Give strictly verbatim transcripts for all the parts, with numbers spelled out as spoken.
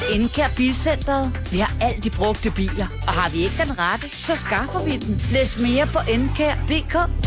Encare Bilcenteret. Vi har alt de brugte biler, og har vi ikke den rette, så skaffer vi den. Læs mere på encare punktum d k.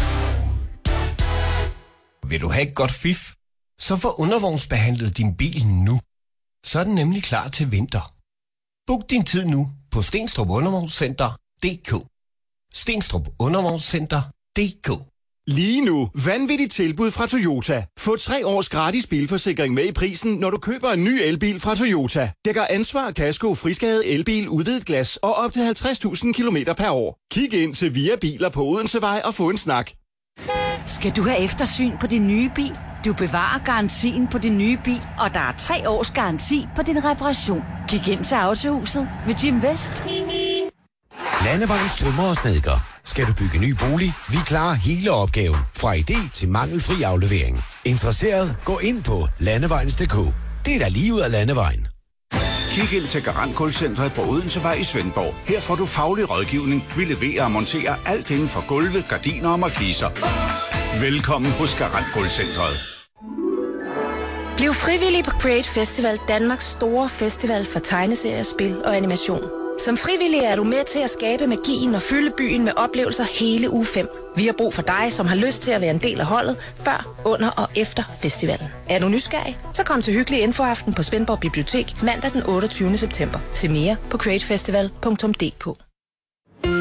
Vil du have et godt fif? Så få undervognsbehandlet din bil nu. Så er den nemlig klar til vinter. Book din tid nu på Stenstrup Undervognscenter punktum d k. Stenstrup Undervognscenter punktum d k. Lige nu, vanvittigt tilbud fra Toyota. Få tre års gratis bilforsikring med i prisen, når du køber en ny elbil fra Toyota. Dækker ansvar, kasko, friskade, elbil, udvidet glas og op til halvtreds tusind kilometer per år. Kig ind til Via Biler på Odensevej og få en snak. Skal du have eftersyn på din nye bil? Du bevarer garantien på din nye bil, og der er tre års garanti på din reparation. Kig ind til Autohuset ved Jim West. Landevejens tømrer og snedker. Skal du bygge ny bolig? Vi klarer hele opgaven. Fra idé til mangelfri aflevering. Interesseret? Gå ind på landevejens punktum d k. Det er da lige ud af landevejen. Kig ind til Garantgulvcentret på Odensevej i Svendborg. Her får du faglig rådgivning, vi leverer og monterer alt inden for gulve, gardiner og markiser. Velkommen hos Garantgulvcentret. Bliv frivillig på Create Festival, Danmarks store festival for tegneserier, spil og animation. Som frivillig er du med til at skabe magien og fylde byen med oplevelser hele uge fem. Vi har brug for dig, som har lyst til at være en del af holdet, før, under og efter festivalen. Er du nysgerrig? Så kom til hyggelig infoaften på Svendborg Bibliotek mandag den otteogtyvende september. Se mere på createfestival punktum d k.